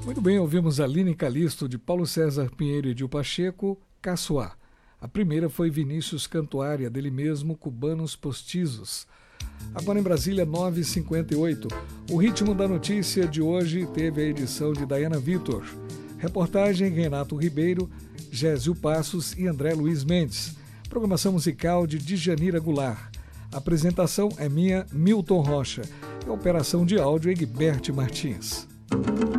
Muito bem, ouvimos Aline Calixto, de Paulo César Pinheiro e Edil Pacheco, Caçoar. A primeira foi Vinícius Cantuária, dele mesmo, Cubanos Postizos. Agora em Brasília, 9h58. O Ritmo da Notícia de hoje teve a edição de Dayana Vitor. Reportagem Renato Ribeiro, Gésio Passos e André Luiz Mendes. Programação musical de Djanira Goulart. Apresentação é minha, Milton Rocha. E operação de áudio, Egbert Martins.